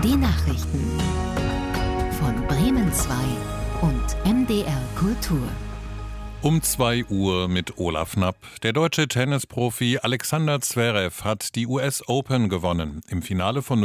Die Nachrichten von Bremen 2 und MDR Kultur. Um 2 Uhr mit Olaf Knapp. Der deutsche Tennisprofi Alexander Zverev hat die US Open gewonnen. Im Finale von